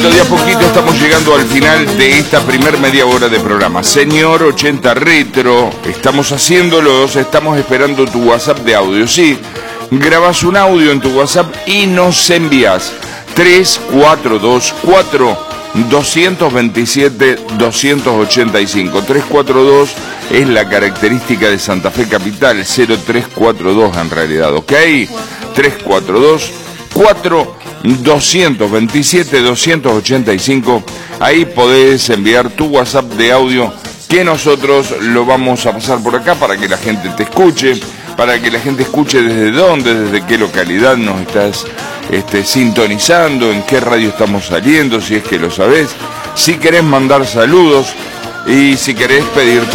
De a poquito estamos llegando al final de esta primer media hora de programa. Señor 80 Retro, estamos haciéndolos, estamos esperando tu WhatsApp de audio. Sí, grabas un audio en tu WhatsApp y nos envías 342-227-285. 342 es la característica de Santa Fe Capital, 0342 en realidad, ¿ok? 342-227-285. Ahí podés enviar tu WhatsApp de audio que nosotros lo vamos a pasar por acá para que la gente te escuche, para que la gente escuche desde dónde, desde qué localidad nos estás sintonizando, en qué radio estamos saliendo, si es que lo sabés, si querés mandar saludos y si querés pedir